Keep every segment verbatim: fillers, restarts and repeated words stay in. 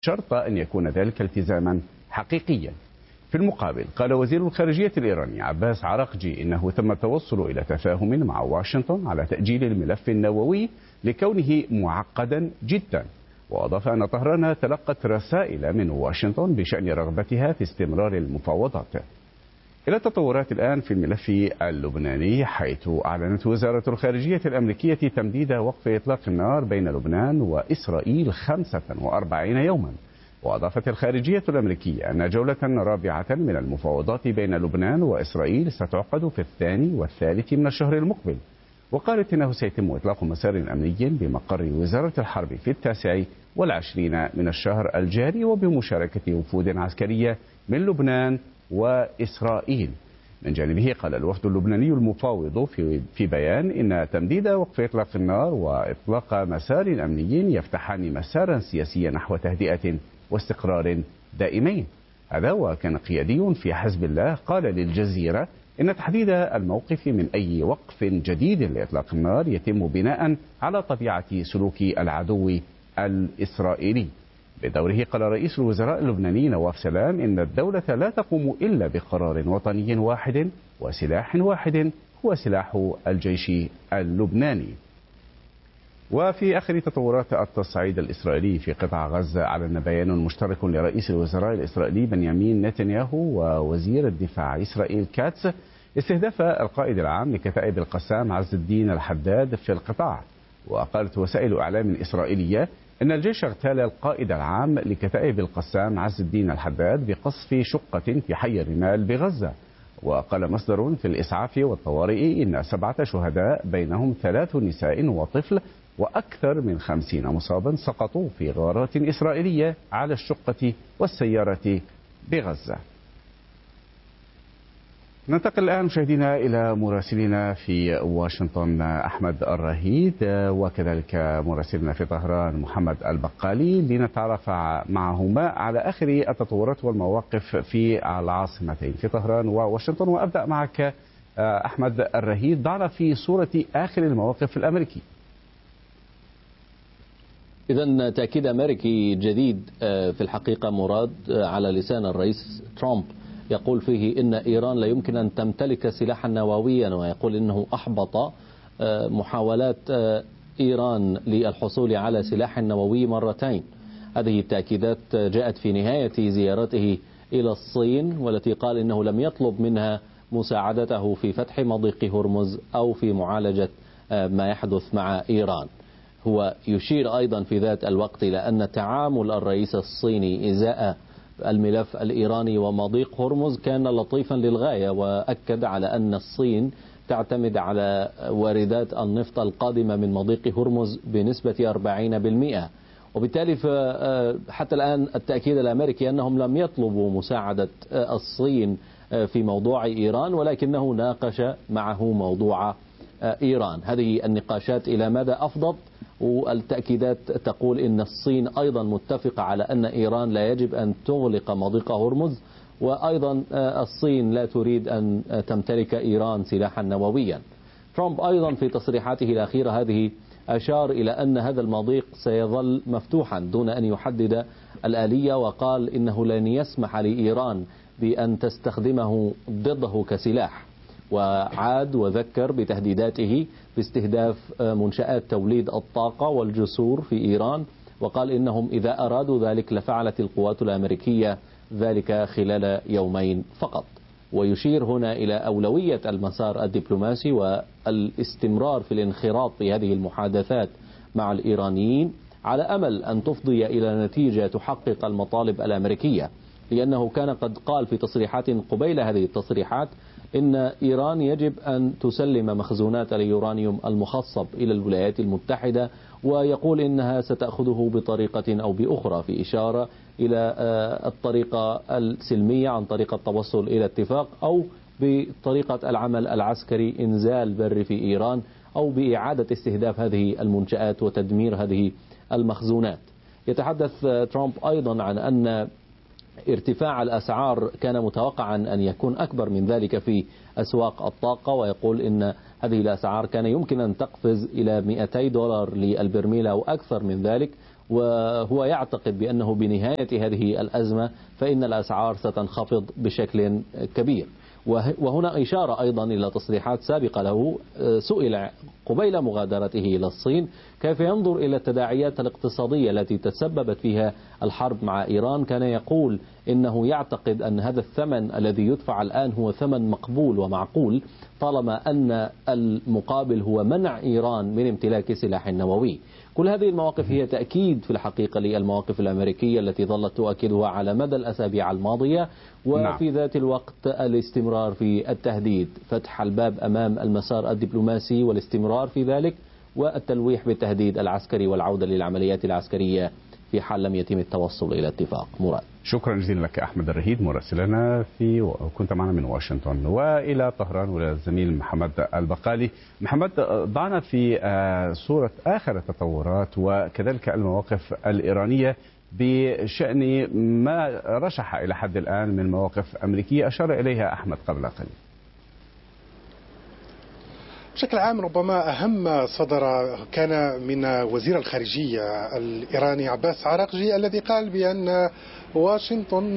شرط أن يكون ذلك التزاما حقيقيا. في المقابل قال وزير الخارجية الإيراني عباس عراقجي إنه تم التوصل إلى تفاهم مع واشنطن على تأجيل الملف النووي لكونه معقدا جدا، وأضاف أن طهران تلقت رسائل من واشنطن بشأن رغبتها في استمرار المفاوضات. إلى التطورات الآن في الملف اللبناني، حيث أعلنت وزارة الخارجية الأمريكية تمديد وقف إطلاق النار بين لبنان وإسرائيل خمسة وأربعين يوما. وأضافت الخارجية الأمريكية أن جولة رابعة من المفاوضات بين لبنان وإسرائيل ستعقد في الثاني والثالث من الشهر المقبل. وقالت إنه سيتم إطلاق مسار أمني بمقر وزارة الحرب في التاسع والعشرين من الشهر الجاري، وبمشاركة وفود عسكرية من لبنان وإسرائيل. من جانبه قال الوفد اللبناني المفاوض في في بيان إن تمديد وقف إطلاق النار وإطلاق مسار أمني يفتحان مسارا سياسيا نحو تهدئة واستقرار دائمين. هذا وكان قيادي في حزب الله قال للجزيرة إن تحديد الموقف من أي وقف جديد لإطلاق النار يتم بناء على طبيعة سلوك العدو الإسرائيلي. بدوره قال رئيس الوزراء اللبناني نواف سلام إن الدولة لا تقوم إلا بقرار وطني واحد وسلاح واحد هو سلاح الجيش اللبناني. وفي آخر تطورات التصعيد الإسرائيلي في قطاع غزة، أعلن بيان مشترك لرئيس الوزراء الإسرائيلي بنيامين نتنياهو ووزير الدفاع إسرائيل كاتس استهداف القائد العام لكتائب القسام عز الدين الحداد في القطاع. وقالت وسائل إعلام إسرائيلية إن الجيش اغتال القائد العام لكتائب القسام عز الدين الحداد بقصف شقة في حي الرمال بغزة. وقال مصدر في الإسعاف والطوارئ إن سبعة شهداء بينهم ثلاث نساء وطفل وأكثر من خمسين مصابا سقطوا في غارات إسرائيلية على الشقة والسيارة بغزة. ننتقل الآن مشاهدينا إلى مراسلنا في واشنطن أحمد الرهيد، وكذلك مراسلنا في طهران محمد البقالي، لنتعرف معهما على آخر التطورات والمواقف في العاصمتين في طهران وواشنطن. وأبدأ معك أحمد الرهيد، ضعنا في صورة آخر المواقف الأمريكي. إذا تأكيد أمريكي جديد في الحقيقة مراد على لسان الرئيس ترامب، يقول فيه إن إيران لا يمكن أن تمتلك سلاحا نوويا، ويقول إنه أحبط محاولات إيران للحصول على سلاح نووي مرتين. هذه التأكيدات جاءت في نهاية زيارته إلى الصين، والتي قال إنه لم يطلب منها مساعدته في فتح مضيق هرمز أو في معالجة ما يحدث مع إيران. هو يشير أيضا في ذات الوقت إلى أن تعامل الرئيس الصيني إزاء الملف الإيراني ومضيق هرمز كان لطيفا للغاية، وأكد على أن الصين تعتمد على واردات النفط القادمة من مضيق هرمز بنسبة أربعين بالمئة. وبالتالي حتى الآن التأكيد الأمريكي أنهم لم يطلبوا مساعدة الصين في موضوع إيران، ولكنه ناقش معه موضوع إيران. هذه النقاشات إلى مدى أفضل، والتأكيدات تقول إن الصين أيضا متفقة على أن إيران لا يجب أن تغلق مضيق هرمز، وأيضا الصين لا تريد أن تمتلك إيران سلاحا نوويا. ترامب أيضا في تصريحاته الأخيرة هذه أشار إلى أن هذا المضيق سيظل مفتوحا دون أن يحدد الآلية، وقال إنه لن يسمح لإيران بأن تستخدمه ضده كسلاح. وعاد وذكر بتهديداته باستهداف منشآت توليد الطاقة والجسور في إيران، وقال إنهم إذا أرادوا ذلك لفعلت القوات الأمريكية ذلك خلال يومين فقط. ويشير هنا إلى أولوية المسار الدبلوماسي والاستمرار في الانخراط في هذه المحادثات مع الإيرانيين على أمل أن تفضي إلى نتيجة تحقق المطالب الأمريكية، لأنه كان قد قال في تصريحات قبيل هذه التصريحات إن إيران يجب أن تسلم مخزونات اليورانيوم المخصب إلى الولايات المتحدة، ويقول إنها ستأخذه بطريقة أو بأخرى، في إشارة إلى الطريقة السلمية عن طريق التوصل إلى اتفاق، أو بطريقة العمل العسكري إنزال بري في إيران، أو بإعادة استهداف هذه المنشآت وتدمير هذه المخزونات. يتحدث ترامب أيضا عن أن ارتفاع الأسعار كان متوقعا أن يكون أكبر من ذلك في أسواق الطاقة، ويقول إن هذه الأسعار كان يمكن أن تقفز إلى مئتي دولار للبرميل أو أكثر من ذلك، وهو يعتقد بأنه بنهاية هذه الأزمة فإن الأسعار ستنخفض بشكل كبير. وهنا إشارة أيضا إلى تصريحات سابقة له، سئل قبيل مغادرته إلى الصين كيف ينظر إلى التداعيات الاقتصادية التي تسببت فيها الحرب مع إيران، كان يقول إنه يعتقد أن هذا الثمن الذي يدفع الآن هو ثمن مقبول ومعقول طالما أن المقابل هو منع إيران من امتلاك سلاح نووي. كل هذه المواقف هي تأكيد في الحقيقة للمواقف الأمريكية التي ظلت تؤكدها على مدى الأسابيع الماضية، وفي ذات الوقت الاستمرار في التهديد، فتح الباب أمام المسار الدبلوماسي والاستمرار في ذلك، والتلويح بالتهديد العسكري والعودة للعمليات العسكرية في حال لم يتم التوصل إلى اتفاق. مراد، شكرا جزيلا لك أحمد الرهيد مراسلنا في وكنت معنا من واشنطن. وإلى طهران والزميل محمد البقالي. محمد، ضعنا في صورة آخر التطورات وكذلك المواقف الإيرانية بشأن ما رشح إلى حد الآن من مواقف أمريكية أشار إليها أحمد قبل قليل. بشكل عام ربما أهم صدر كان من وزير الخارجية الإيراني عباس عراقجي الذي قال بأن واشنطن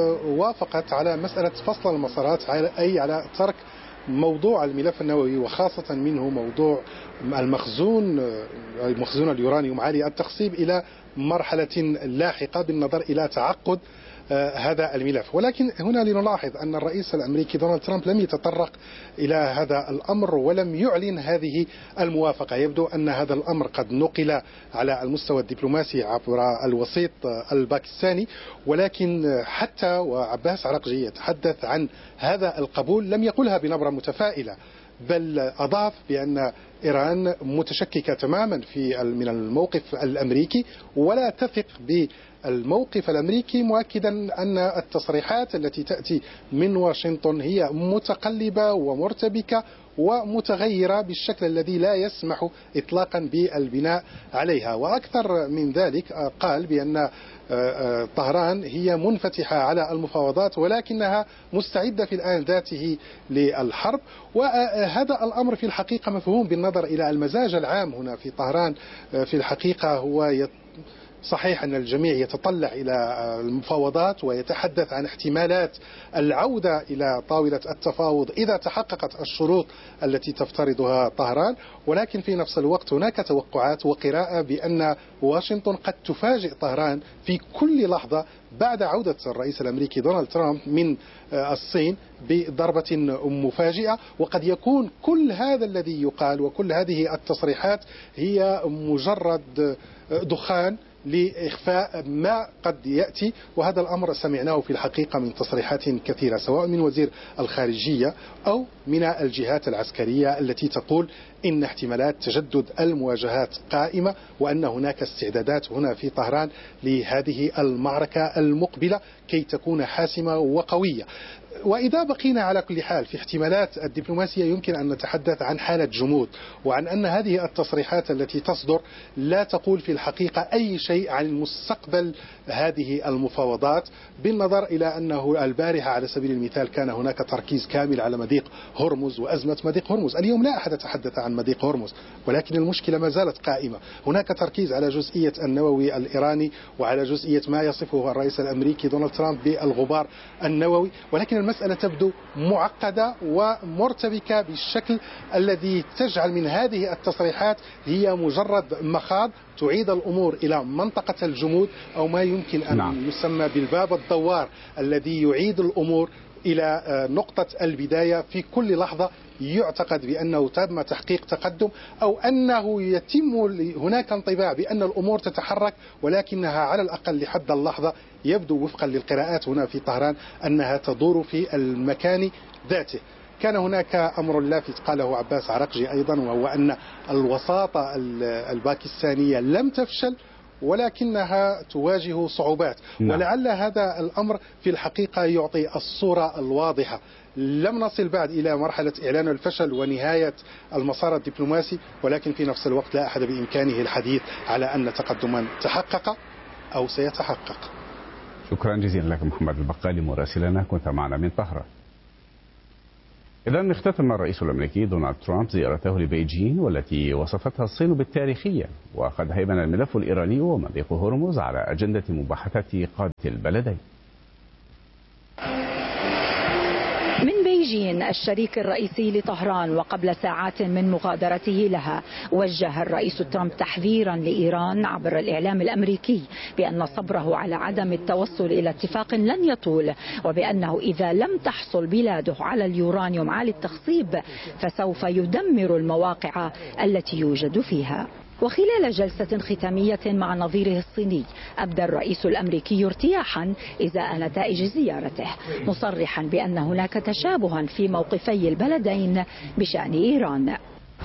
وافقت على مسألة فصل المسارات، أي على ترك موضوع الملف النووي وخاصة منه موضوع المخزون مخزون اليورانيوم عالي التخصيب إلى مرحلة لاحقة بالنظر إلى تعقد هذا الملف. ولكن هنا لنلاحظ أن الرئيس الأمريكي دونالد ترامب لم يتطرق إلى هذا الأمر ولم يعلن هذه الموافقة. يبدو أن هذا الأمر قد نقل على المستوى الدبلوماسي عبر الوسيط الباكستاني، ولكن حتى وعباس عراقجي يتحدث عن هذا القبول لم يقلها بنبرة متفائلة، بل أضاف بأن إيران متشككة تماما في من الموقف الأمريكي ولا تثق بالموقف الأمريكي، مؤكدا أن التصريحات التي تأتي من واشنطن هي متقلبة ومرتبكة ومتغيرة بالشكل الذي لا يسمح إطلاقا بالبناء عليها. وأكثر من ذلك قال بأن طهران هي منفتحة على المفاوضات ولكنها مستعدة في الآن ذاته للحرب، وهذا الأمر في الحقيقة مفهوم بالنظر إلى المزاج العام هنا في طهران. في الحقيقة هو يت صحيح أن الجميع يتطلع إلى المفاوضات ويتحدث عن احتمالات العودة إلى طاولة التفاوض إذا تحققت الشروط التي تفترضها طهران، ولكن في نفس الوقت هناك توقعات وقراءة بأن واشنطن قد تفاجئ طهران في كل لحظة بعد عودة الرئيس الأمريكي دونالد ترامب من الصين بضربة مفاجئة. وقد يكون كل هذا الذي يقال وكل هذه التصريحات هي مجرد دخان لإخفاء ما قد يأتي، وهذا الأمر سمعناه في الحقيقة من تصريحات كثيرة سواء من وزير الخارجية أو من الجهات العسكرية التي تقول إن احتمالات تجدد المواجهات قائمة وأن هناك استعدادات هنا في طهران لهذه المعركة المقبلة كي تكون حاسمة وقوية. وإذا بقينا على كل حال في احتمالات الدبلوماسية يمكن أن نتحدث عن حالة جمود، وعن أن هذه التصريحات التي تصدر لا تقول في الحقيقة أي شيء عن مستقبل هذه المفاوضات، بالنظر إلى أنه البارحة على سبيل المثال كان هناك تركيز كامل على مضيق هرمز وأزمة مضيق هرمز. اليوم لا أحد يتحدث عن مضيق هرمز، ولكن المشكلة ما زالت قائمة. هناك تركيز على جزئية النووي الإيراني وعلى جزئية ما يصفه الرئيس الأمريكي دونالد ترامب بالغبار النووي، ولكن المسألة تبدو معقدة ومرتبكة بالشكل الذي تجعل من هذه التصريحات هي مجرد مخاض تعيد الأمور إلى منطقة الجمود أو ما يمكن أن نعم. يسمى بالباب الدوار الذي يعيد الأمور إلى نقطة البداية في كل لحظة يعتقد بأنه تم تحقيق تقدم أو أنه يتم هناك انطباع بأن الأمور تتحرك، ولكنها على الأقل لحد اللحظة يبدو وفقا للقراءات هنا في طهران أنها تدور في المكان ذاته. كان هناك أمر لافت قاله عباس عراقجي أيضا، وهو أن الوساطة الباكستانية لم تفشل ولكنها تواجه صعوبات. نعم. ولعل هذا الأمر في الحقيقة يعطي الصورة الواضحة. لم نصل بعد إلى مرحلة إعلان الفشل ونهاية المسار الدبلوماسي، ولكن في نفس الوقت لا أحد بإمكانه الحديث على أن تقدما تحقق أو سيتحقق. شكرا جزيلا لك محمد البقالي مراسلنا، كنت معنا من طهران. إذا اختتم الرئيس الأمريكي دونالد ترامب زيارته لبيجين والتي وصفتها الصين بالتاريخية، وقد هيمن الملف الإيراني ومضيق هرمز على أجندة مباحثات قادة البلدين. من بيجين الشريك الرئيسي لطهران وقبل ساعات من مغادرته لها، وجه الرئيس ترامب تحذيرا لإيران عبر الإعلام الأمريكي بأن صبره على عدم التوصل إلى اتفاق لن يطول، وبأنه إذا لم تحصل بلاده على اليورانيوم عالي التخصيب فسوف يدمر المواقع التي يوجد فيها. وخلال جلسة ختامية مع نظيره الصيني أبدى الرئيس الأمريكي ارتياحا إزاء نتائج زيارته، مصرحا بأن هناك تشابها في موقفي البلدين بشأن إيران.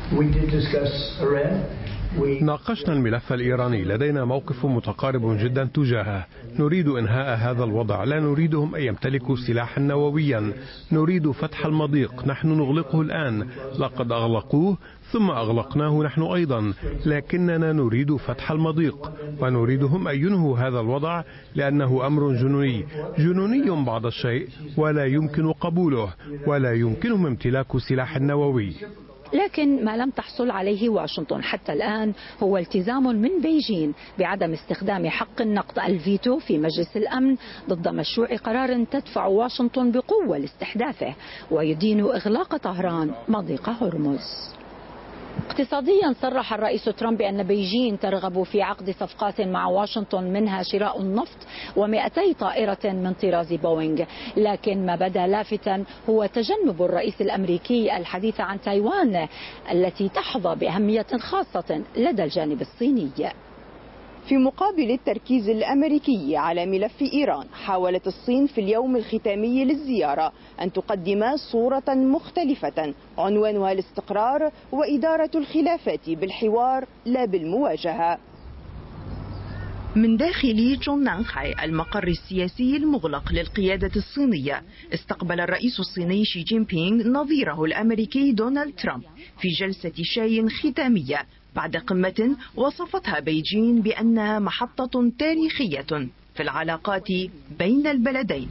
ناقشنا الملف الإيراني، لدينا موقف متقارب جدا تجاهه. نريد إنهاء هذا الوضع، لا نريدهم أن يمتلكوا سلاحا نوويا، نريد فتح المضيق، نحن نغلقه الآن، لقد أغلقوه ثم أغلقناه نحن أيضا، لكننا نريد فتح المضيق ونريدهم أن ينهوا هذا الوضع لأنه أمر جنوني جنوني بعض الشيء ولا يمكن قبوله، ولا يمكنهم امتلاك سلاح نووي. لكن ما لم تحصل عليه واشنطن حتى الآن هو التزام من بيجين بعدم استخدام حق النقد الفيتو في مجلس الأمن ضد مشروع قرار تدفع واشنطن بقوة لاستحداثه ويدين إغلاق طهران مضيق هرمز. اقتصاديا صرح الرئيس ترامب بأن بيجين ترغب في عقد صفقات مع واشنطن منها شراء النفط ومئتي طائرة من طراز بوينغ، لكن ما بدا لافتا هو تجنب الرئيس الأمريكي الحديث عن تايوان التي تحظى بأهمية خاصة لدى الجانب الصيني. في مقابل التركيز الأمريكي على ملف إيران، حاولت الصين في اليوم الختامي للزيارة أن تقدم صورة مختلفة عنوانها الاستقرار وإدارة الخلافات بالحوار لا بالمواجهة. من داخل جونغنانغهاي المقر السياسي المغلق للقيادة الصينية، استقبل الرئيس الصيني شي جين بينغ نظيره الأمريكي دونالد ترامب في جلسة شاي ختامية بعد قمة وصفتها بيجين بأنها محطة تاريخية في العلاقات بين البلدين.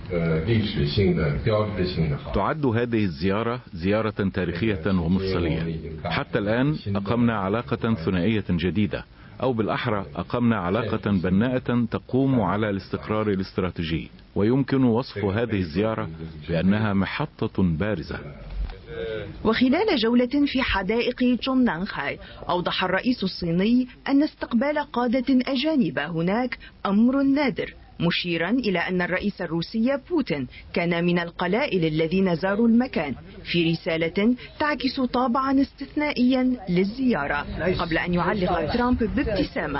تعد هذه الزيارة زيارة تاريخية ومفصلية. حتى الآن أقمنا علاقة ثنائية جديدة، أو بالأحرى أقمنا علاقة بناءة تقوم على الاستقرار الاستراتيجي، ويمكن وصف هذه الزيارة بأنها محطة بارزة. وخلال جولة في حدائق جونغنانغهاي أوضح الرئيس الصيني أن استقبال قادة أجانب هناك أمر نادر، مشيرا إلى أن الرئيس الروسي بوتين كان من القلائل الذين زاروا المكان، في رسالة تعكس طابعا استثنائيا للزيارة، قبل أن يعلق ترامب بابتسامة.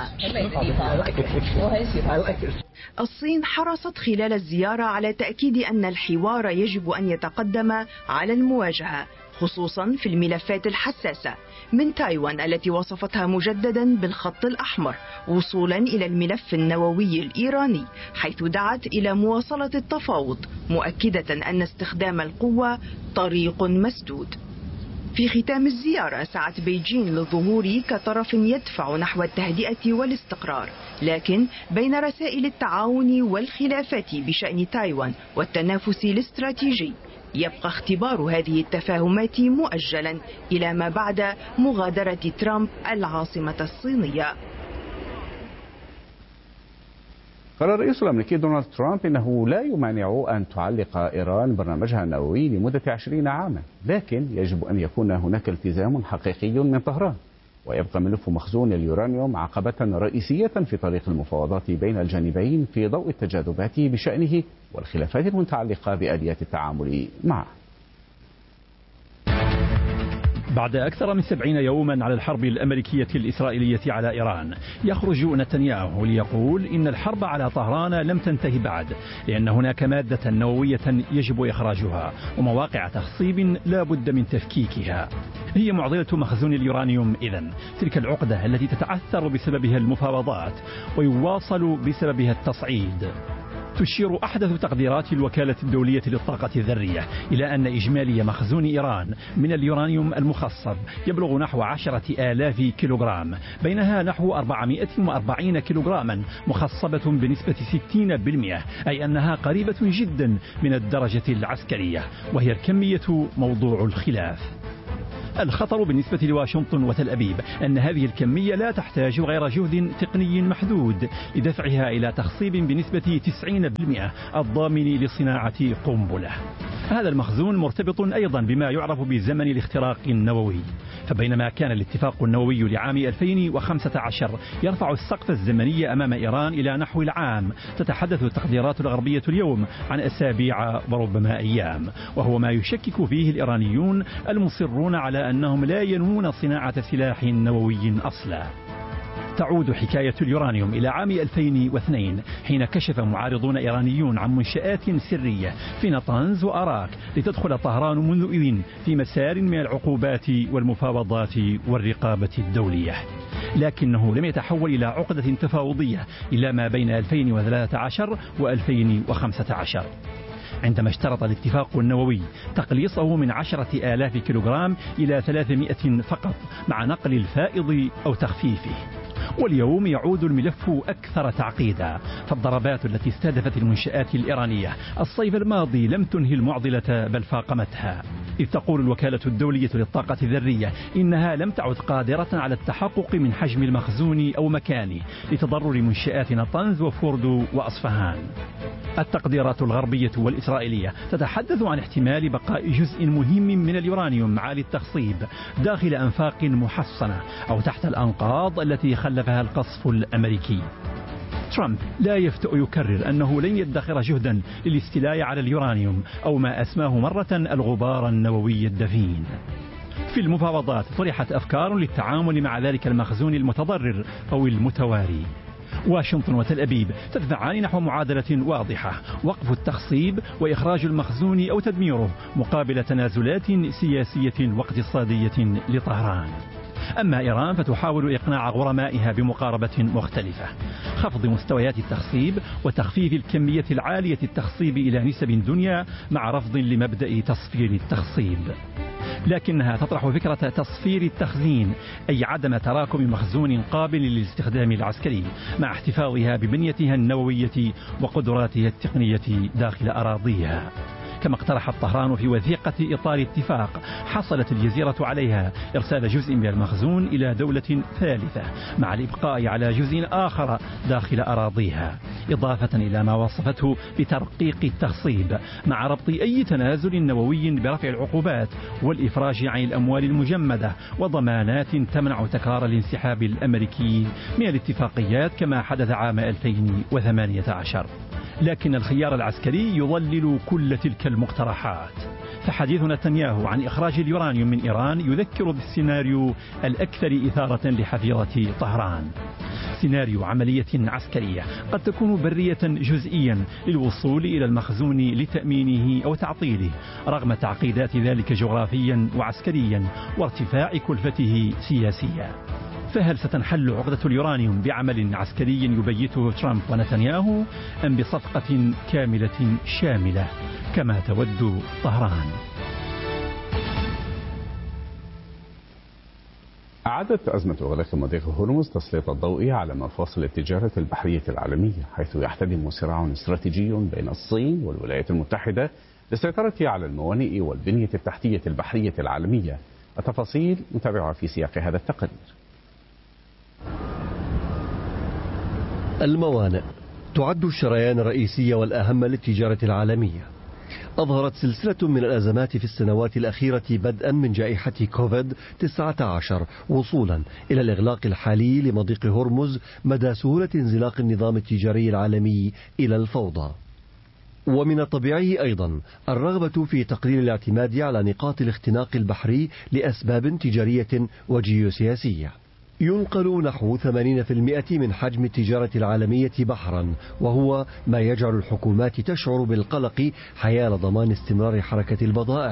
الصين حرصت خلال الزيارة على تأكيد أن الحوار يجب أن يتقدم على المواجهة، خصوصا في الملفات الحساسة، من تايوان التي وصفتها مجددا بالخط الأحمر، وصولا إلى الملف النووي الإيراني، حيث دعت إلى مواصلة التفاوض، مؤكدة أن استخدام القوة طريق مسدود. في ختام الزيارة سعت بيجين للظهور كطرف يدفع نحو التهدئة والاستقرار، لكن بين رسائل التعاون والخلافات بشأن تايوان والتنافس الاستراتيجي يبقى اختبار هذه التفاهمات مؤجلا إلى ما بعد مغادرة ترامب العاصمة الصينية. قال الرئيس الأمريكي دونالد ترامب إنه لا يمانع أن تعلق إيران برنامجها النووي لمدة عشرين عاما، لكن يجب أن يكون هناك التزام حقيقي من طهران، ويبقى ملف مخزون اليورانيوم عقبة رئيسية في طريق المفاوضات بين الجانبين في ضوء التجاذبات بشأنه والخلافات المتعلقة بآليات التعامل معه. بعد أكثر من سبعين يوما على الحرب الأمريكية الإسرائيلية على إيران، يخرج نتنياهو ليقول إن الحرب على طهران لم تنتهي بعد، لأن هناك مادة نووية يجب إخراجها ومواقع تخصيب لا بد من تفكيكها. هي معضلة مخزون اليورانيوم إذن، تلك العقدة التي تتعثر بسببها المفاوضات ويواصل بسببها التصعيد. تشير أحدث تقديرات الوكالة الدولية للطاقة الذرية إلى أن إجمالي مخزون إيران من اليورانيوم المخصب يبلغ نحو عشرة آلاف كيلوغرام، بينها نحو أربعمائة وأربعين كيلوغراما مخصبة بنسبة ستين بالمئة، أي أنها قريبة جدا من الدرجة العسكرية، وهي الكمية موضوع الخلاف. الخطر بالنسبة لواشنطن وتل أبيب أن هذه الكمية لا تحتاج غير جهد تقني محدود لدفعها إلى تخصيب بنسبة تسعين بالمئة الضامن لصناعة قنبلة. هذا المخزون مرتبط أيضا بما يعرف بزمن الاختراق النووي، فبينما كان الاتفاق النووي لعام ألفين وخمسة عشر يرفع السقف الزمني أمام إيران إلى نحو العام، تتحدث التقديرات الغربية اليوم عن أسابيع وربما أيام، وهو ما يشكك فيه الإيرانيون المصرون على أنهم لا ينوون صناعة سلاح نووي أصلا. تعود حكاية اليورانيوم إلى عام ألفين واثنين حين كشف معارضون إيرانيون عن منشآت سرية في نطنز وأراك لتدخل طهران منذ إذن في مسار من العقوبات والمفاوضات والرقابة الدولية، لكنه لم يتحول إلى عقدة تفاوضية إلا ما بين ألفين وثلاثة عشر وألفين وخمسة عشر، عندما اشترط الاتفاق النووي تقليصه من عشرة آلاف كيلوغرام إلى ثلاثمائة فقط مع نقل الفائض أو تخفيفه. واليوم يعود الملف أكثر تعقيدا، فالضربات التي استهدفت المنشآت الإيرانية الصيف الماضي لم تنهي المعضلة بل فاقمتها، إذ تقول الوكالة الدولية للطاقة الذرية إنها لم تعد قادرة على التحقق من حجم المخزون أو مكانه لتضرر منشآت نطنز وفوردو وأصفهان. التقديرات الغربية والإسرائيلية تتحدث عن احتمال بقاء جزء مهم من اليورانيوم عالي التخصيب داخل أنفاق محصنة أو تحت الأنقاض التي خلفها القصف الأمريكي. ترامب لا يفتأ يكرر أنه لن يدخر جهدا للاستيلاء على اليورانيوم أو ما أسماه مرة الغبار النووي الدفين. في المفاوضات طرحت أفكار للتعامل مع ذلك المخزون المتضرر أو المتواري. واشنطن وتل أبيب تدفعان نحو معادلة واضحة: وقف التخصيب وإخراج المخزون أو تدميره مقابل تنازلات سياسية واقتصادية لطهران. أما إيران فتحاول إقناع غرمائها بمقاربة مختلفة: خفض مستويات التخصيب وتخفيف الكمية العالية التخصيب إلى نسب دنيا مع رفض لمبدأ تصفير التخصيب. لكنها تطرح فكرة تصفير التخزين، أي عدم تراكم مخزون قابل للاستخدام العسكري، مع احتفاظها ببنيتها النووية وقدراتها التقنية داخل أراضيها. كما اقترحت طهران في وثيقة إطار اتفاق حصلت الجزيرة عليها إرسال جزء من المخزون إلى دولة ثالثة مع الإبقاء على جزء آخر داخل أراضيها، إضافة إلى ما وصفته بترقيق التخصيب، مع ربط أي تنازل نووي برفع العقوبات والإفراج عن الأموال المجمدة وضمانات تمنع تكرار الانسحاب الأمريكي من الاتفاقيات كما حدث عام ألفين وثمانية عشر. لكن الخيار العسكري يضلل كل تلك المقترحات، فحديث نتنياهو عن إخراج اليورانيوم من إيران يذكر بالسيناريو الأكثر إثارة لحفيظة طهران، سيناريو عملية عسكرية قد تكون برية جزئيا للوصول إلى المخزون لتأمينه أو تعطيله رغم تعقيدات ذلك جغرافيا وعسكريا وارتفاع كلفته سياسيا. فهل ستنحل عقدة اليورانيوم بعمل عسكري يبيته ترامب ونتنياهو أم بصفقة كاملة شاملة كما تود طهران؟ أعادت أزمة إغلاق مضيق هرمز تسليط الضوء على مفاصل التجارة البحرية العالمية، حيث يحتدم صراع استراتيجي بين الصين والولايات المتحدة للسيطرة على الموانئ والبنية التحتية البحرية العالمية. التفاصيل متابعة في سياق هذا التقرير. الموانئ تعد الشريان الرئيسي والأهم للتجارة العالمية. أظهرت سلسلة من الأزمات في السنوات الأخيرة بدءا من جائحة كوفيد تسعة عشر وصولا إلى الإغلاق الحالي لمضيق هرمز مدى سهولة انزلاق النظام التجاري العالمي إلى الفوضى. ومن الطبيعي أيضا الرغبة في تقليل الاعتماد على نقاط الاختناق البحري لأسباب تجارية وجيوسياسية. ينقل نحو ثمانين بالمئة من حجم التجارة العالمية بحرا، وهو ما يجعل الحكومات تشعر بالقلق حيال ضمان استمرار حركة البضائع.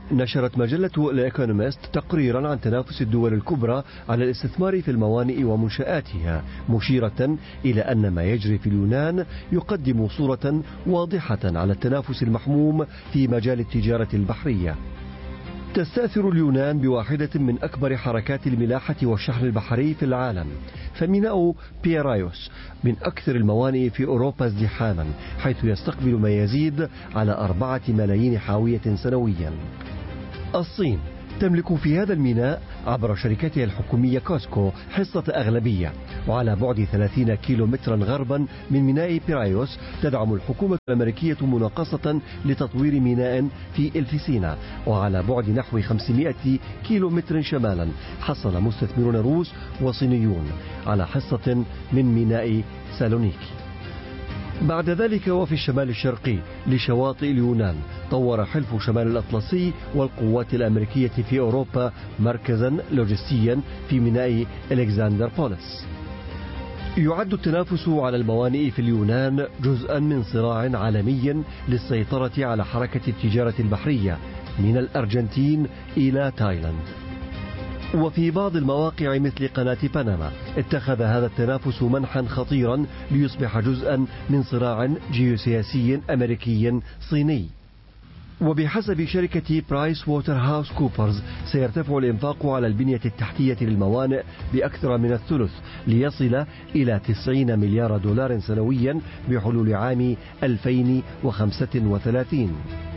نشرت مجلة الإيكونومست تقريرا عن تنافس الدول الكبرى على الاستثمار في الموانئ ومنشآتها، مشيرة إلى أن ما يجري في اليونان يقدم صورة واضحة على التنافس المحموم في مجال التجارة البحرية. تستأثر اليونان بواحدة من أكبر حركات الملاحة والشحن البحري في العالم، فميناء بيرايوس من أكثر الموانئ في أوروبا ازدحاما، حيث يستقبل ما يزيد على أربعة ملايين حاوية سنويا. الصين تملك في هذا الميناء عبر شركتها الحكومية كوسكو حصة أغلبية، وعلى بعد ثلاثين كيلو مترا غربا من ميناء بيرايوس تدعم الحكومة الأمريكية مناقصة لتطوير ميناء في إلفيسينا، وعلى بعد نحو خمسمائة كيلو متر شمالا حصل مستثمرون روس وصينيون على حصة من ميناء سالونيكي. بعد ذلك وفي الشمال الشرقي لشواطئ اليونان طور حلف شمال الأطلسي والقوات الأمريكية في أوروبا مركزا لوجستيا في ميناء إلكسندر بوليس. يعد التنافس على الموانئ في اليونان جزءا من صراع عالمي للسيطرة على حركة التجارة البحرية من الأرجنتين إلى تايلاند. وفي بعض المواقع مثل قناة بنما اتخذ هذا التنافس منحا خطيرا ليصبح جزءا من صراع جيوسياسي أمريكي صيني. وبحسب شركة برايس ووتر هاوس كوبرز سيرتفع الإنفاق على البنية التحتية للموانئ بأكثر من الثلث ليصل إلى تسعين مليار دولار سنويا بحلول عام ألفين وخمسة وثلاثين.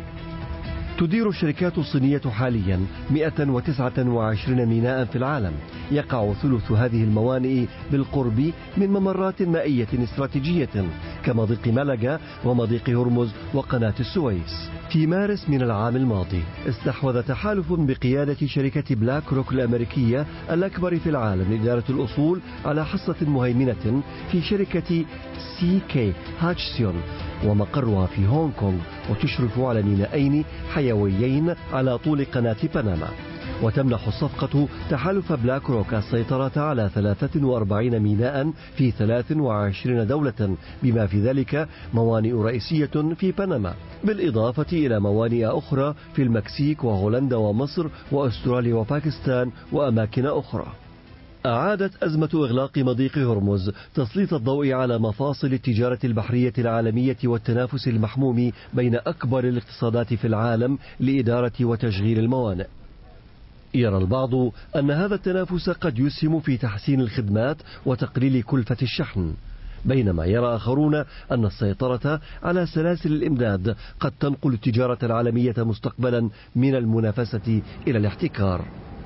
تدير الشركات الصينية حاليا مئة وتسعة وعشرين ميناء في العالم، يقع ثلث هذه الموانئ بالقرب من ممرات مائية استراتيجية كمضيق ملقا ومضيق هرمز وقناة السويس. في مارس من العام الماضي استحوذ تحالف بقيادة شركة بلاك روك الأمريكية الأكبر في العالم لإدارة الأصول على حصة مهيمنة في شركة سي كي هاتشسون ومقرها في هونغ كونغ، وتشرف على مينائين حيويين على طول قناة بنما. وتمنح الصفقة تحالف بلاك روك السيطرة على ثلاثة وأربعين ميناء في ثلاث وعشرين دولة، بما في ذلك موانئ رئيسية في بنما، بالإضافة إلى موانئ أخرى في المكسيك وهولندا ومصر وأستراليا وباكستان وأماكن أخرى. أعادت أزمة إغلاق مضيق هرمز تسليط الضوء على مفاصل التجارة البحرية العالمية والتنافس المحموم بين أكبر الاقتصادات في العالم لإدارة وتشغيل الموانئ. يرى البعض أن هذا التنافس قد يسهم في تحسين الخدمات وتقليل كلفة الشحن، بينما يرى آخرون أن السيطرة على سلاسل الإمداد قد تنقل التجارة العالمية مستقبلا من المنافسة إلى الاحتكار.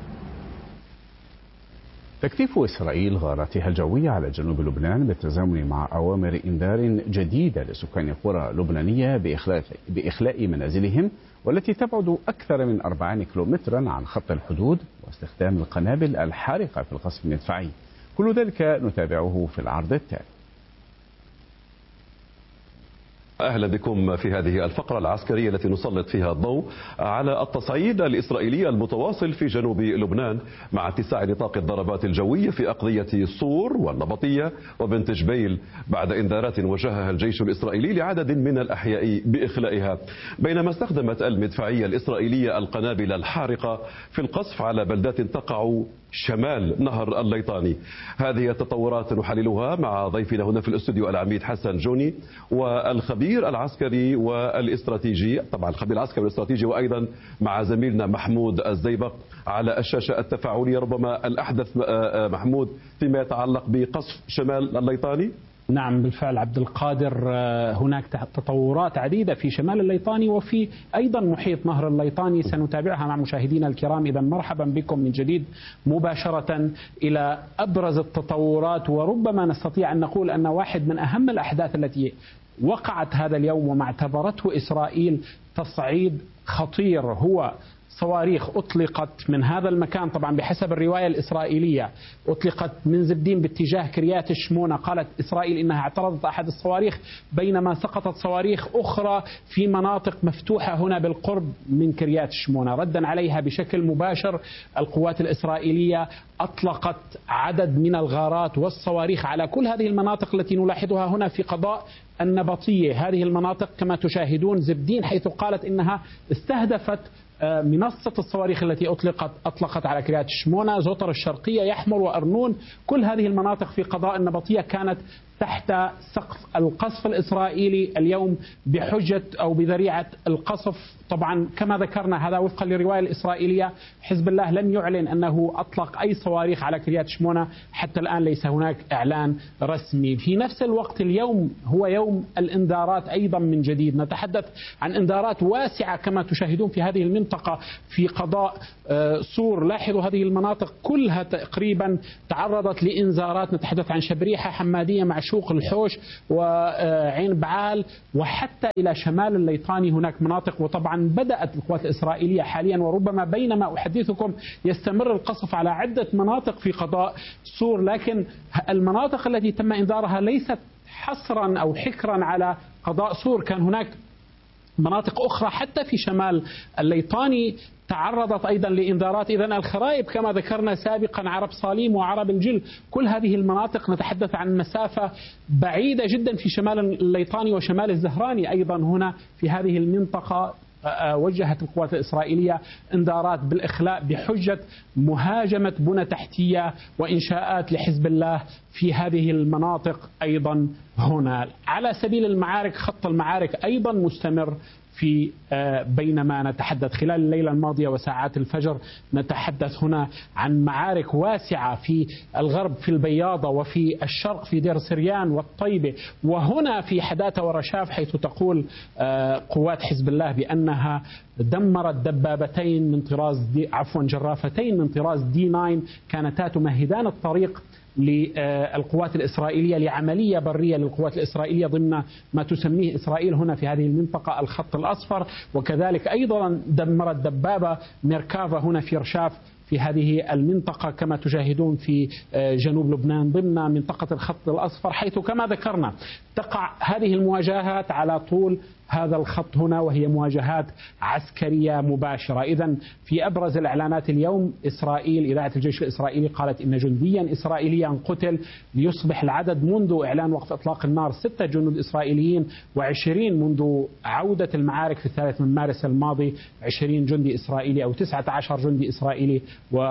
تكثيف إسرائيل غاراتها الجوية على جنوب لبنان بالتزامن مع أوامر إنذار جديدة لسكان قرى لبنانية بإخلاء, بإخلاء منازلهم والتي تبعد أكثر من أربعين كيلومترا عن خط الحدود، واستخدام القنابل الحارقة في القصف المدفعي. كل ذلك نتابعه في العرض التالي. أهلا بكم في هذه الفقرة العسكرية التي نسلط فيها الضوء على التصعيد الإسرائيلي المتواصل في جنوب لبنان مع اتساع نطاق الضربات الجوية في أقضية صور والنبطية وبنت جبيل بعد إنذارات وجهها الجيش الإسرائيلي لعدد من الأحياء بإخلائها، بينما استخدمت المدفعية الإسرائيلية القنابل الحارقة في القصف على بلدات تقع شمال نهر الليطاني. هذه التطورات نحللها مع ضيفنا هنا في الاستوديو العميد حسن جوني والخبير العسكري والاستراتيجي، طبعا الخبير العسكري والاستراتيجي، وأيضا مع زميلنا محمود الزيبق على الشاشة التفاعلية. ربما الأحدث محمود فيما يتعلق بقصف شمال الليطاني. نعم بالفعل عبد القادر، هناك تطورات عديدة في شمال الليطاني وفي أيضا محيط نهر الليطاني سنتابعها مع مشاهدينا الكرام. إذا مرحبا بكم من جديد مباشرة إلى أبرز التطورات، وربما نستطيع أن نقول أن واحد من أهم الأحداث التي وقعت هذا اليوم وما اعتبرته إسرائيل تصعيد خطير هو صواريخ أطلقت من هذا المكان. طبعا بحسب الرواية الإسرائيلية أطلقت من زبدين باتجاه كريات الشمونة. قالت إسرائيل إنها اعترضت أحد الصواريخ، بينما سقطت صواريخ أخرى في مناطق مفتوحة هنا بالقرب من كريات الشمونة. ردا عليها بشكل مباشر القوات الإسرائيلية أطلقت عدد من الغارات والصواريخ على كل هذه المناطق التي نلاحظها هنا في قضاء النبطية. هذه المناطق كما تشاهدون زبدين، حيث قالت إنها استهدفت منصة الصواريخ التي أطلقت أطلقت على كريات شمونة، زوطر الشرقية، يحمر وأرنون، كل هذه المناطق في قضاء النبطية كانت تحت سقف القصف الإسرائيلي اليوم بحجة أو بذريعة القصف. طبعا كما ذكرنا هذا وفقا للرواية الإسرائيلية، حزب الله لم يعلن أنه أطلق أي صواريخ على كريات شمونة، حتى الآن ليس هناك إعلان رسمي. في نفس الوقت اليوم هو يوم الإنذارات أيضا من جديد، نتحدث عن إنذارات واسعة كما تشاهدون في هذه المنطقة في قضاء صور. لاحظوا هذه المناطق كلها تقريبا تعرضت لإنذارات، نتحدث عن شبريحة، حمادية، معشوق، الحوش وعين بعال، وحتى إلى شمال الليطاني هناك مناطق. وطبعا بدأت القوات الإسرائيلية حاليا وربما بينما أحدثكم يستمر القصف على عدة مناطق في قضاء صور، لكن المناطق التي تم إنذارها ليست حصرا أو حكرا على قضاء صور، كان هناك مناطق أخرى حتى في شمال الليطاني تعرضت أيضا لإنذارات. إذن الخرائب كما ذكرنا سابقا، عرب صاليم وعرب الجل، كل هذه المناطق نتحدث عن مسافة بعيدة جدا في شمال الليطاني وشمال الزهراني. أيضا هنا في هذه المنطقة وجهت القوات الإسرائيلية انذارات بالإخلاء بحجة مهاجمة بنى تحتية وإنشاءات لحزب الله في هذه المناطق. أيضا هنا على سبيل المعارك، خط المعارك أيضا مستمر في بينما نتحدث خلال الليلة الماضية وساعات الفجر، نتحدث هنا عن معارك واسعة في الغرب في البياضة، وفي الشرق في دير سريان والطيبة، وهنا في حداثة ورشاف، حيث تقول قوات حزب الله بأنها دمرت دبابتين من طراز دي عفوا جرافتين من طراز دي تسعة كانتا تمهدان الطريق للقوات الإسرائيلية لعملية برية للقوات الإسرائيلية ضمن ما تسميه إسرائيل هنا في هذه المنطقة الخط الأصفر. وكذلك أيضا دمرت دبابة ميركافا هنا في رشاف في هذه المنطقة كما تشاهدون في جنوب لبنان ضمن منطقة الخط الأصفر، حيث كما ذكرنا تقع هذه المواجهات على طول هذا الخط هنا، وهي مواجهات عسكرية مباشرة. إذن في أبرز الإعلانات اليوم، إسرائيل إذاعة الجيش الإسرائيلي قالت إن جنديا إسرائيليا قتل، ليصبح العدد منذ إعلان وقف إطلاق النار ستة جنود إسرائيليين، وعشرين منذ عودة المعارك في الثالث من مارس الماضي، عشرين جندي إسرائيلي أو تسعة عشر جندي إسرائيلي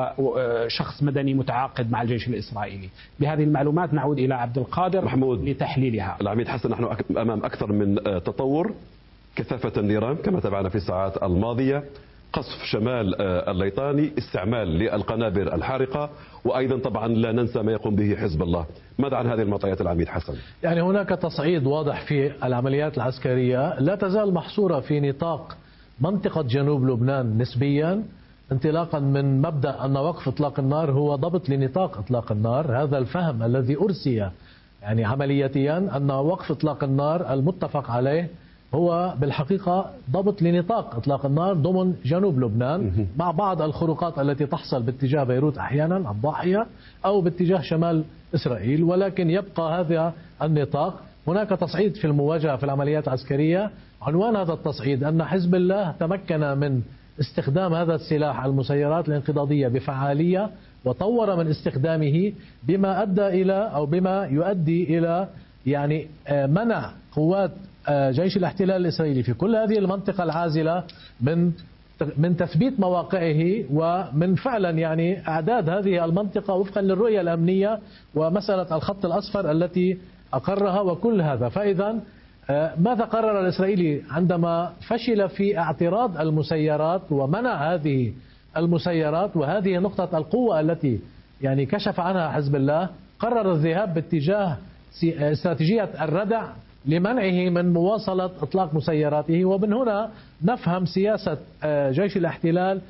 وشخص مدني متعاقد مع الجيش الإسرائيلي. بهذه المعلومات نعود إلى عبد القادر محمود لتحليلها. العميد حسن، نحن أمام أكثر من تطور، كثافة النيران كما تابعنا في الساعات الماضية، قصف شمال الليطاني، استعمال للقنابل الحارقة، وأيضا طبعا لا ننسى ما يقوم به حزب الله. ماذا عن هذه المعطيات العميد حسن؟ يعني هناك تصعيد واضح في العمليات العسكرية، لا تزال محصورة في نطاق منطقة جنوب لبنان نسبيا، انطلاقا من مبدأ أن وقف إطلاق النار هو ضبط لنطاق إطلاق النار. هذا الفهم الذي أرسي يعني عملياتيا أن وقف إطلاق النار المتفق عليه هو بالحقيقة ضبط لنطاق إطلاق النار ضمن جنوب لبنان، مع بعض الخروقات التي تحصل باتجاه بيروت أحيانا الضاحية أو باتجاه شمال إسرائيل، ولكن يبقى هذا النطاق. هناك تصعيد في المواجهة في العمليات العسكرية. عنوان هذا التصعيد أن حزب الله تمكن من استخدام هذا السلاح المسيرات الانقضاضية بفعالية، وطور من استخدامه بما أدى إلى أو بما يؤدي إلى يعني منع قوات جيش الاحتلال الإسرائيلي في كل هذه المنطقة العازلة من من تثبيت مواقعه، ومن فعلا يعني إعداد هذه المنطقة وفقا للرؤية الأمنية ومسألة الخط الأصفر التي أقرها وكل هذا. فإذا ماذا قرر الإسرائيلي عندما فشل في اعتراض المسيرات ومنع هذه المسيرات، وهذه نقطة القوة التي يعني كشف عنها حزب الله؟ قرر الذهاب باتجاه استراتيجية الردع لمنعه من مواصلة إطلاق مسيراته. ومن هنا نفهم سياسة جيش الاحتلال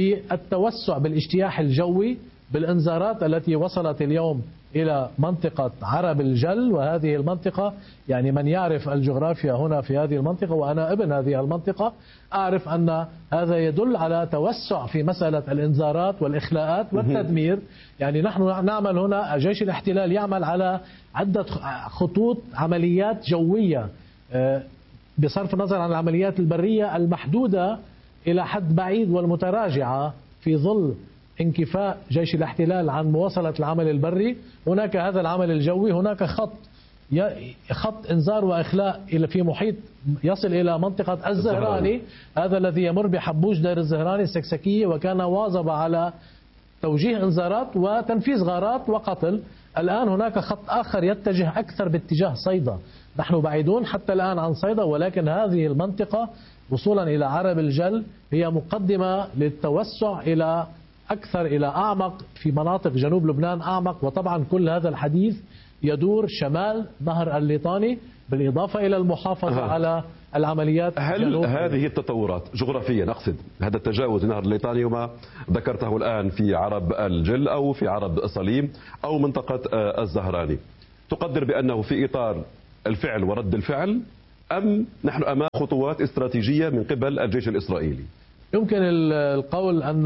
بالتوسع بالاجتياح الجوي بالإنذارات التي وصلت اليوم إلى منطقة عرب الجل. وهذه المنطقة يعني من يعرف الجغرافيا هنا في هذه المنطقة، وأنا ابن هذه المنطقة، أعرف أن هذا يدل على توسع في مسألة الإنذارات والإخلاءات والتدمير. يعني نحن نعمل هنا، جيش الاحتلال يعمل على عدة خطوط عمليات جوية بصرف النظر عن العمليات البرية المحدودة إلى حد بعيد والمتراجعة في ظل انكفاء جيش الاحتلال عن مواصلة العمل البري. هناك هذا العمل الجوي، هناك خط خط إنذار وإخلاء إلى في محيط يصل إلى منطقة الزهراني، هذا الذي يمر بحبوش دير الزهراني السكسكية، وكان واظب على توجيه إنذارات وتنفيذ غارات وقتل. الآن هناك خط آخر يتجه أكثر باتجاه صيدا، نحن بعيدون حتى الآن عن صيدا، ولكن هذه المنطقة وصولا إلى عرب الجل هي مقدمة للتوسع إلى أكثر إلى أعمق في مناطق جنوب لبنان أعمق. وطبعا كل هذا الحديث يدور شمال نهر الليطاني بالإضافة إلى المحافظة أه. على العمليات. هل هذه التطورات جغرافيا أقصد هذا التجاوز نهر الليطاني وما ذكرته الآن في عرب الجل أو في عرب صليم أو منطقة الزهراني، تقدر بأنه في إطار الفعل ورد الفعل، أم نحن أمام خطوات استراتيجية من قبل الجيش الإسرائيلي؟ يمكن القول أن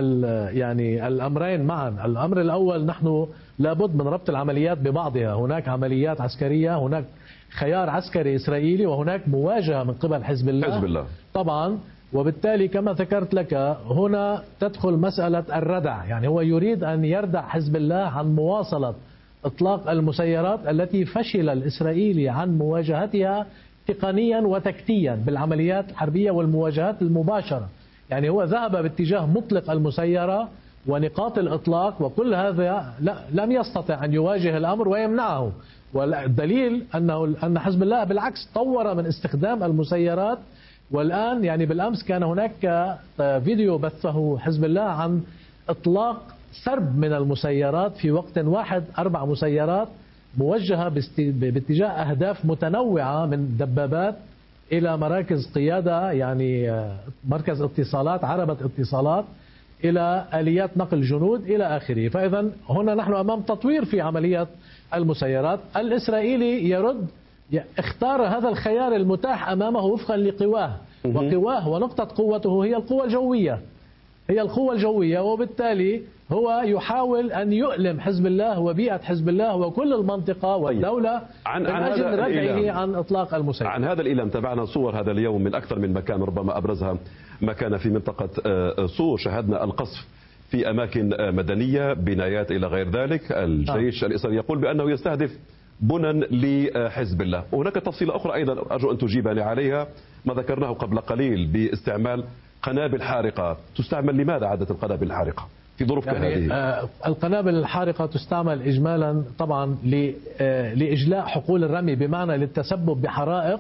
يعني الأمرين معا. الأمر الأول نحن لابد من ربط العمليات ببعضها، هناك عمليات عسكرية، هناك خيار عسكري إسرائيلي، وهناك مواجهة من قبل حزب الله, حزب الله. طبعا. وبالتالي كما ذكرت لك هنا تدخل مسألة الردع، يعني هو يريد أن يردع حزب الله عن مواصلة إطلاق المسيرات التي فشل الإسرائيلي عن مواجهتها تقنيا وتكتيا بالعمليات الحربية والمواجهات المباشرة. يعني هو ذهب باتجاه مطلق المسيرة ونقاط الإطلاق، وكل هذا لم يستطع أن يواجه الأمر ويمنعه. والدليل أنه أن حزب الله بالعكس طور من استخدام المسيرات. والآن يعني بالأمس كان هناك فيديو بثه حزب الله عن إطلاق سرب من المسيرات في وقت واحد، أربع مسيرات موجهة باتجاه أهداف متنوعة من دبابات إلى مراكز قيادة، يعني مركز اتصالات، عربة اتصالات، إلى آليات نقل جنود إلى آخره. فإذا هنا نحن أمام تطوير في عملية المسيرات. الإسرائيلي يرد اختار هذا الخيار المتاح أمامه وفقا لقواه، وقواه ونقطة قوته هي القوة الجوية، هي القوة الجوية. وبالتالي هو يحاول أن يؤلم حزب الله وبيئة حزب الله وكل المنطقة والدولة عن, عن أجل ردعه عن إطلاق المسيرات. عن هذا الإيلام تابعنا صور هذا اليوم من أكثر من مكان، ربما أبرزها ما كان في منطقة صور، شاهدنا القصف في أماكن مدنية، بنايات إلى غير ذلك. الجيش آه. الإسرائيلي يقول بأنه يستهدف بنى لحزب الله. وهناك تفصيلة أخرى أيضا أرجو أن تجيبني عليها، ما ذكرناه قبل قليل باستعمال قنابل حارقة. تستعمل لماذا عادة القنابل الحارقة في ظروف يعني كهذه؟ آه القنابل الحارقة تستعمل إجمالا طبعا آه لإجلاء حقول الرمي، بمعنى للتسبب بحرائق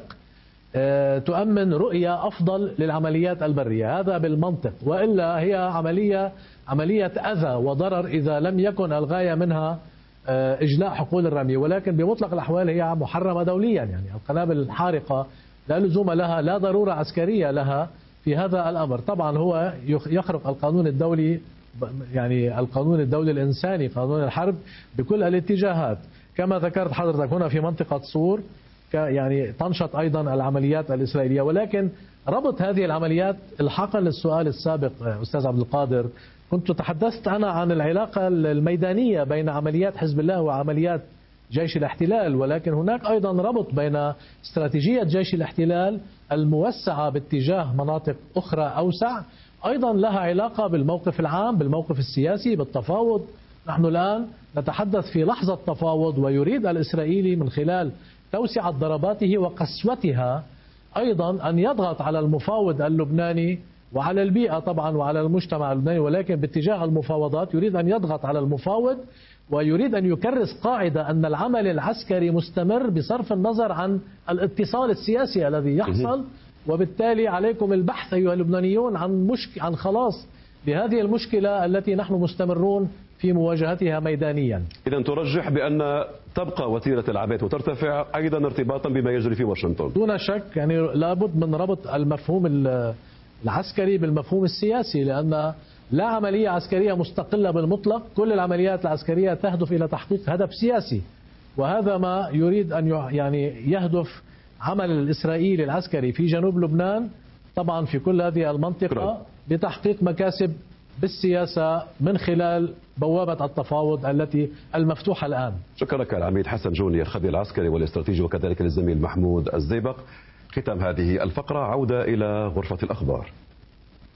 آه تؤمن رؤية أفضل للعمليات البرية، هذا بالمنطق. وإلا هي عملية عملية أذى وضرر إذا لم يكن الغاية منها آه إجلاء حقول الرمي. ولكن بمطلق الأحوال هي محرمة دوليا، يعني القنابل الحارقة لا لزوم لها، لا ضرورة عسكرية لها في هذا الأمر. طبعا هو يخرق القانون الدولي، يعني القانون الدولي الإنساني، قانون الحرب بكل الاتجاهات. كما ذكرت حضرتك هنا في منطقة صور يعني تنشط أيضا العمليات الإسرائيلية. ولكن ربط هذه العمليات الحقا للسؤال السابق أستاذ عبد القادر، كنت تحدثت أنا عن العلاقة الميدانية بين عمليات حزب الله وعمليات جيش الاحتلال، ولكن هناك أيضا ربط بين استراتيجية جيش الاحتلال الموسعة باتجاه مناطق أخرى أوسع، أيضا لها علاقة بالموقف العام، بالموقف السياسي، بالتفاوض. نحن الآن نتحدث في لحظة تفاوض، ويريد الإسرائيلي من خلال توسعة ضرباته وقسوتها أيضا أن يضغط على المفاوض اللبناني وعلى البيئة طبعا وعلى المجتمع اللبناني. ولكن باتجاه المفاوضات يريد أن يضغط على المفاوض، ويريد أن يكرس قاعدة أن العمل العسكري مستمر بصرف النظر عن الاتصال السياسي الذي يحصل. وبالتالي عليكم البحث أيها اللبنانيون عن مشك... عن خلاص بهذه المشكلة التي نحن مستمرون في مواجهتها ميدانيا. إذا ترجح بأن تبقى وتيرة العبيد وترتفع أيضا ارتباطا بما يجري في واشنطن؟ دون شك، يعني لابد من ربط المفهوم العسكري بالمفهوم السياسي، لأن لا عملية عسكرية مستقلة بالمطلق، كل العمليات العسكرية تهدف إلى تحقيق هدف سياسي، وهذا ما يريد أن يعني يهدف عمل الإسرائيلي العسكري في جنوب لبنان، طبعا في كل هذه المنطقة، لتحقيق مكاسب بالسياسة من خلال بوابة التفاوض التي المفتوحة الآن. شكرا لك العميد حسن جوني، الخبير العسكري والاستراتيجي، وكذلك للزميل محمود الزيبق. ختام هذه الفقرة عودة إلى غرفة الأخبار.